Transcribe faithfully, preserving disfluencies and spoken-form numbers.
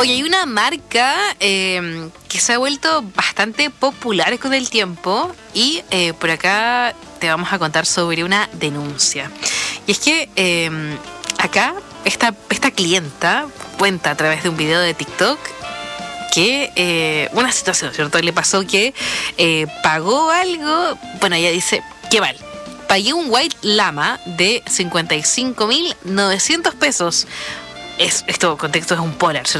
Oye, hay una marca eh, que se ha vuelto bastante popular con el tiempo y eh, por acá te vamos a contar sobre una denuncia. Y es que eh, acá esta, esta clienta cuenta a través de un video de TikTok que eh, una situación, ¿cierto? Le pasó que eh, pagó algo, bueno, ella dice, qué mal. Pagué un White Llama de cincuenta y cinco mil novecientos pesos. Es, esto, contexto, es un Polar, ¿cierto?